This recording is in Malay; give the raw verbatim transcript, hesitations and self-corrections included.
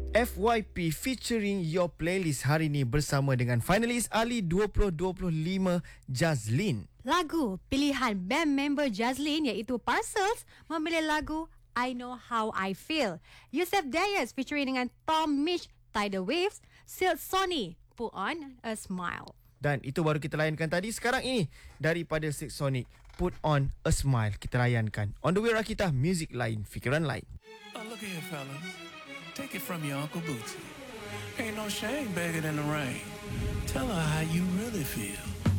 F Y P featuring Your Playlist hari ini bersama dengan finalis Ali dua ribu dua puluh lima Jazlin. Lagu pilihan band member Jazlin iaitu Parcels memilih lagu I Know How I Feel. Yusuf Dayes featuring dengan Tom Mitch Tidal Waves, Silk Sonic Put On A Smile. Dan itu baru kita layankan tadi. Sekarang ini daripada Silk Sonic Put On A Smile kita layankan. On the way Rakita, music lain, fikiran lain. Oh, look here, fellas. Take it from your Uncle Bootsy. Ain't no shame begging in the rain. Tell her how you really feel.